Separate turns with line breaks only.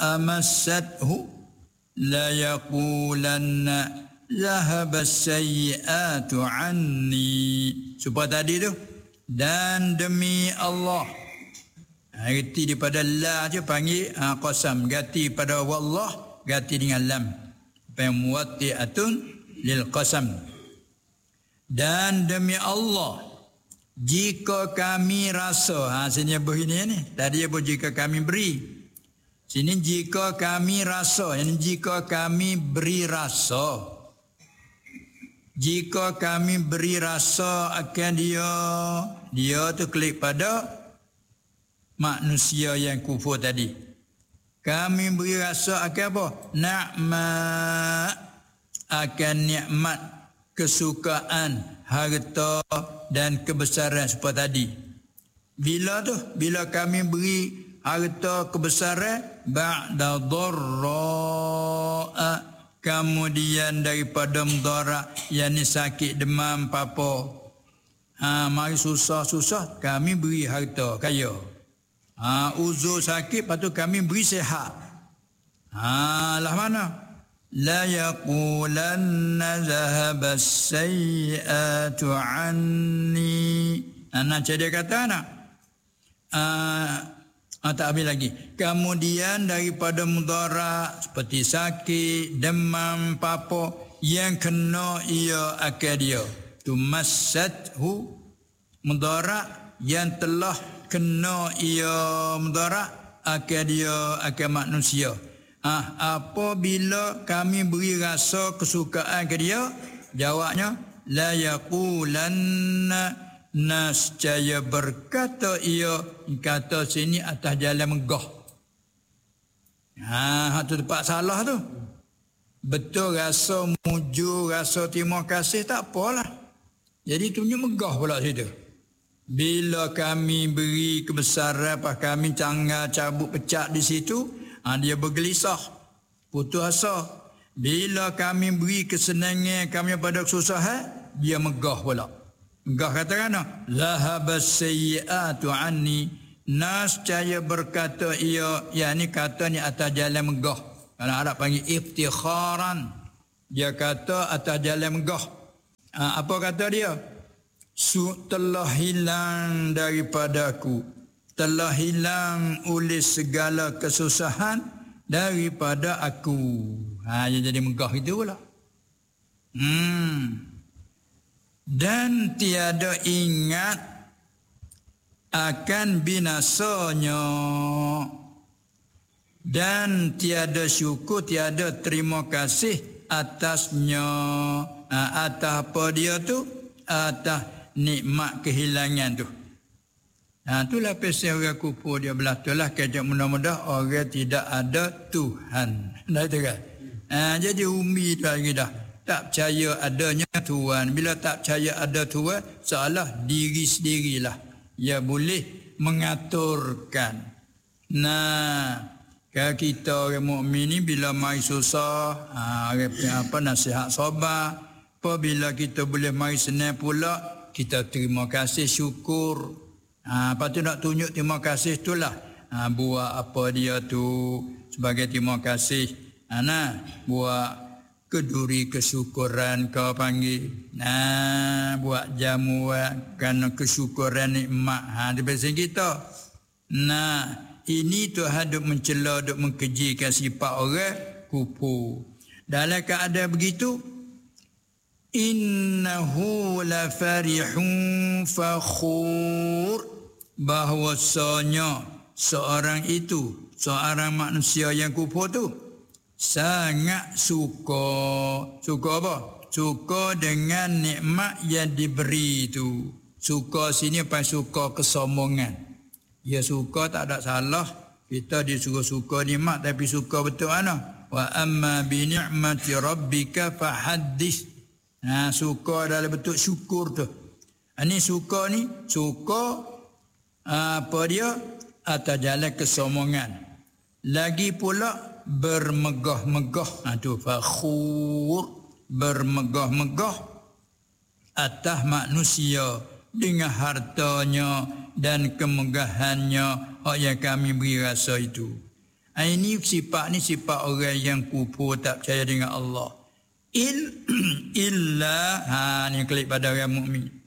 amassathu la yaqulanna zahaba sayyi'atu anni. Supaya tadi tu, dan demi Allah. Ganti daripada la je panggil qasam. Ganti pada wallah, ganti dengan lam. Muwatti'atun lil qasam. Dan demi Allah, jika kami rasa, sini begini ni. Tadi apa jika kami beri. Sini jika kami rasa, yang jika kami beri rasa. Jika kami beri rasa akan dia tu klik pada manusia yang kufur tadi. Kami beri rasa akan apa? Nikmat, akan nikmat, kesukaan, harta dan kebesaran seperti tadi. Bila tu? Bila kami beri harta kebesaran ba'da dharra, kemudian daripada mudarat, yakni sakit, demam, apa-apa. Mari susah-susah kami beri harta kaya. Uzur sakit, lepas tu kami beri sihat. Lah mana? La yaqulanna zahaba sayyi'atu anni. Nak dia kata nak? Tak habis lagi. Kemudian daripada mudarat seperti sakit, demam, apa yang kena ia akan dia. Tumassathu, mudarat yang telah kena ia mudarat akan dia, akan manusia. Apabila kami beri rasa kesukaan ke dia, jawabnya la yaqulanna, nascaya berkata ia, kata sini atas jalan megah. Tu tempat salah tu. Betul rasa mujur, rasa terima kasih tak apalah. Jadi tunjuk megah pula situ. Bila kami beri kebesaran, apa kami canggah cabut pecah di situ, dia bergelisah, putus asa. Bila kami beri kesenangan kami pada kesusahan, dia megah pula. Megah kata kan? Zahabas sayyi'atu anni, nascaya berkata ia, yakni kata ni atas jalan megah. Kalau Arab panggil iftikharan, dia kata atas jalan megah. Apa kata dia? Telah hilang daripadaku, telah hilang oleh segala kesusahan daripada aku. Dia jadi megah itu pula. Dan tiada ingat akan binasanya, dan tiada syukur, tiada terima kasih atasnya. Atas apa dia tu? Atas nikmat kehilangan tu. Itulah pasal orang kufur dia belah tu lah. Kejap mudah-mudah orang tidak ada Tuhan. Dah itu kan? Jadi umi dah lagi dah. Tak percaya adanya Tuhan. Bila tak percaya ada Tuhan, seolah diri sendirilah ia boleh mengaturkan. Kalau kita orang mukmin ni bila mari susah, nasihat sabar. Apabila kita boleh mari senang pula, kita terima kasih, syukur. Lepas tu nak tunjuk terima kasih itulah. Buat apa dia tu sebagai terima kasih. Buat keduri kesyukuran kau panggil. Buat jamuan kerana kesyukuran nikmat. Di pasal kita. Ini Tuhan duk mencela, duk mengkejikan sifat orang kufur. Dalam keadaan begitu, innahu la farihun fakhur, bahwasanya seorang itu, seorang manusia yang kufur tu sangat suka. Suka apa? Suka dengan nikmat yang diberi itu. Suka sini apa? Suka kesombongan. Dia suka tak ada salah. Kita disuruh suka nikmat, tapi suka betul mana? Wa amma bi ni'mati rabbika fahaddits. Suka dalam bentuk syukur tu. Ini suka ni, suka apa dia? Atas jalan kesombongan. Lagi pula bermegah-megah. Tu fakhur, bermegah-megah atas manusia dengan hartanya dan kemegahannya yang kami beri rasa itu. Ini sifat ni sifat orang yang kufur tak percaya dengan Allah. Illa ni klik pada orang mukmin.